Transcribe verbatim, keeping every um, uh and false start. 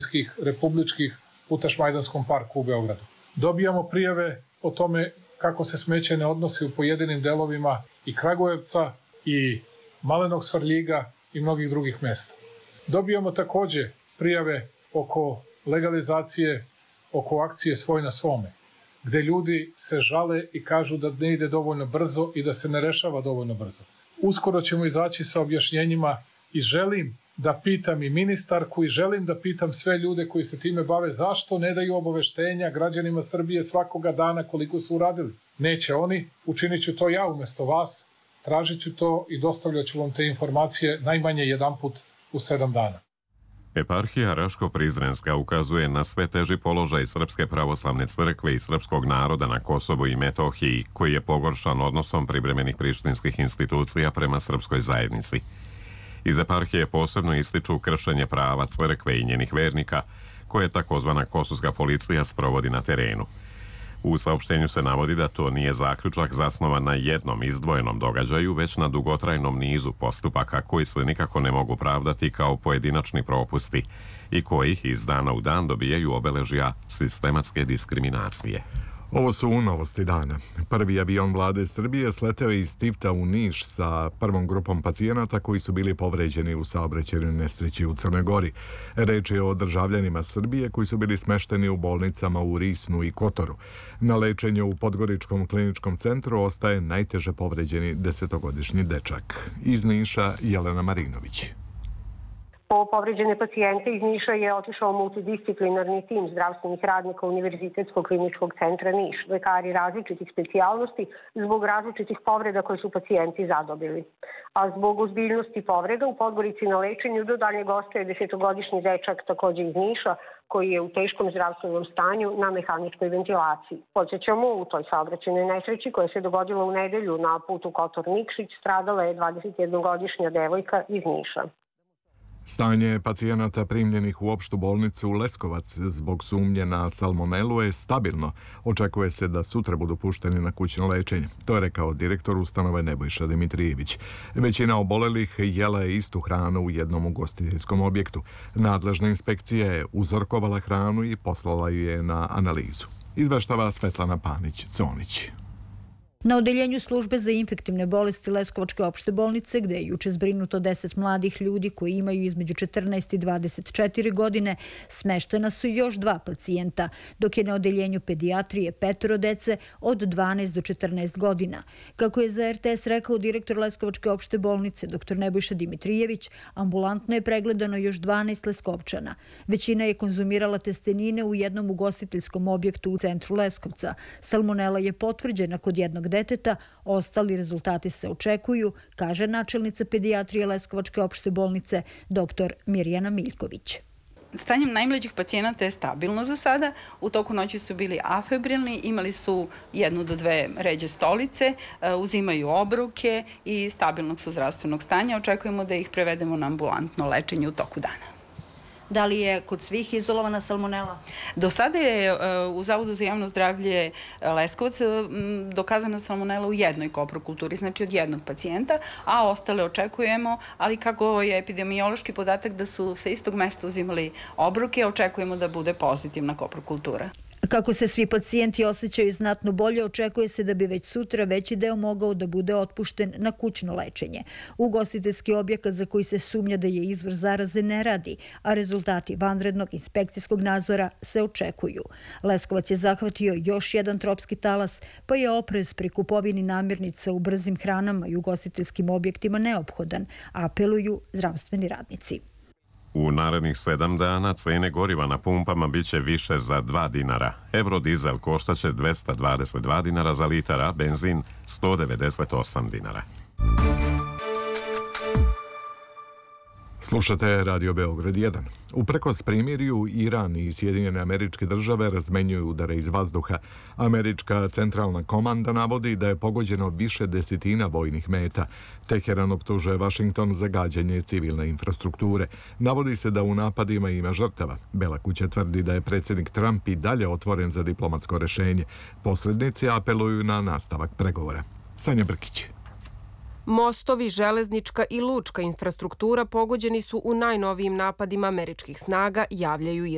republičkih u Tašmajdanskom parku u Beogradu. Dobijamo prijave o tome kako se smeće ne odnosi u pojedinim delovima i Kragujevca i Malenog Svrljiga i mnogih drugih mesta. Dobijamo takođe prijave oko legalizacije, oko akcije Svoj na svome, gde ljudi se žale i kažu da ne ide dovoljno brzo i da se ne rešava dovoljno brzo. Uskoro ćemo izaći sa objašnjenjima i želim da pitam i ministarku i želim da pitam sve ljude koji se time bave zašto ne daju obaveštenja građanima Srbije svakoga dana koliko su uradili. Neće oni, učinit ću to ja umesto vas, tražit ću to i dostavljat ću vam te informacije najmanje jedanput u sedam dana. Eparhija Raško-Prizrenska ukazuje na sve teži položaj Srpske pravoslavne crkve i srpskog naroda na Kosovu i Metohiji, koji je pogoršan odnosom privremenih prištinskih institucija prema srpskoj zajednici. Iz eparhije posebno ističu kršenje prava crkve i njenih vernika, koje takozvana kosovska policija sprovodi na terenu. U saopštenju se navodi da to nije zaključak zasnovan na jednom izdvojenom događaju, već na dugotrajnom nizu postupaka koji se nikako ne mogu pravdati kao pojedinačni propusti i koji iz dana u dan dobijaju obeležja sistematske diskriminacije. Ovo su novosti dana. Prvi avion vlade Srbije sleteo je iz Tivta u Niš sa prvom grupom pacijenata koji su bili povređeni u saobraćajnoj nesreći u Crnoj Gori. Reč je o državljanima Srbije koji su bili smešteni u bolnicama u Risnu i Kotoru. Na lečenju u Podgoričkom kliničkom centru ostaje najteže povređeni desetogodišnji dečak. Iz Niša Jelena Marinović. Po povređene pacijente iz Niša je otišao multidisciplinarni tim zdravstvenih radnika Univerzitetskog kliničkog centra Niš, lekari različitih specijalnosti zbog različitih povreda koje su pacijenti zadobili. A zbog ozbiljnosti povreda u Podgorici na lečenju do daljnjeg ostaje desetogodišnji dečak takođe iz Niša koji je u teškom zdravstvenom stanju na mehaničkoj ventilaciji. Podsjećamo, u toj saobraćajnoj nesreći koja se dogodila u nedelju na putu Kotor-Nikšić stradala je dvadesetjednogodišnja devojka iz Niša. Stanje pacijenata primljenih u opštu bolnicu Leskovac zbog sumnje na salmonelu je stabilno. Očekuje se da sutra budu pušteni na kućno lečenje. To je rekao direktor ustanove Nebojša Dimitrijević. Većina obolelih jela je istu hranu u jednom ugostiteljskom objektu. Nadležna inspekcija je uzorkovala hranu i poslala ju je na analizu. Izveštava Svetlana Panić-Conić. Na odeljenju službe za infektivne bolesti Leskovačke opšte bolnice, gde je juče zbrinuto deset mladih ljudi koji imaju između četrnaest i dvadeset četiri godine, smeštena su još dva pacijenta, dok je na odeljenju pedijatrije petoro dece od dvanaest do četrnaest godina. Kako je za er te es rekao direktor Leskovačke opšte bolnice, dr Nebojša Dimitrijević, ambulantno je pregledano još dvanaest Leskovčana. Većina je konzumirala testenine u jednom ugostiteljskom objektu u centru Leskovca. Salmonela je potvrđena kod jednog deteta, ostali rezultati se očekuju, kaže načelnica pedijatrije Leskovačke opšte bolnice dr Mirjana Miljković. Stanjem najmlađih pacijenata je stabilno za sada. U toku noći su bili afebrilni, imali su jednu do dve ređe stolice, uzimaju obruke i stabilnog su zdravstvenog stanja. Očekujemo da ih prevedemo na ambulantno lečenje u toku dana. Da li je kod svih izolovana salmonela? Do sada je u Zavodu za javno zdravlje Leskovac dokazana salmonela u jednoj koprokulturi, znači od jednog pacijenta, a ostale očekujemo, ali kako je epidemiološki podatak da su sa istog mesta uzimali obruke, očekujemo da bude pozitivna koprokultura. Kako se svi pacijenti osjećaju znatno bolje, očekuje se da bi već sutra veći deo mogao da bude otpušten na kućno lečenje. Ugostiteljski objekat za koji se sumnja da je izvor zaraze ne radi, a rezultati vanrednog inspekcijskog nadzora se očekuju. Leskovac je zahvatio još jedan tropski talas, pa je oprez pri kupovini namirnica u brzim hranama i ugostiteljskim objektima neophodan, apeluju zdravstveni radnici. U narednih sedam dana cene goriva na pumpama biće više za dva dinara. Eurodizel koštaće dvesta dvadeset dva dinara za litar, a benzin sto devedeset osam dinara. Slušate Radio Beograd jedan. Uprkos primirju, Iran i Sjedinjene Američke Države razmenjuju udare iz vazduha. Američka centralna komanda navodi da je pogođeno više desetina vojnih meta. Teheran optužuje Vašington za gađanje civilne infrastrukture. Navodi se da u napadima ima žrtava. Bela kuća tvrdi da je predsjednik Trump i dalje otvoren za diplomatsko rešenje. Posrednici apeluju na nastavak pregovora. Sanja Brkić. Mostovi, železnička i lučka infrastruktura pogođeni su u najnovijim napadima američkih snaga, javljaju iranski